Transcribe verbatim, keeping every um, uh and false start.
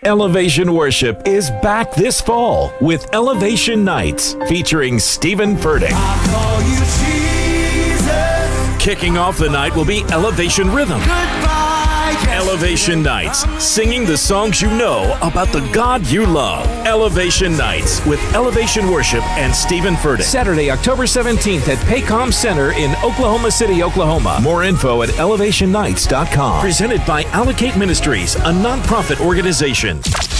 Elevation Worship is back this fall with Elevation Nights featuring Stephen Furtick. I call you Jesus. Kicking off the night will be Elevation Rhythm. Goodbye, yes. Elevation Nights, singing the songs you know about the God you love. Elevation Nights with Elevation Worship and Stephen Furtick. Saturday, October seventeenth at Paycom Center in Oklahoma City, Oklahoma. More info at elevation nights dot com. Presented by Allocate Ministries, a nonprofit organization.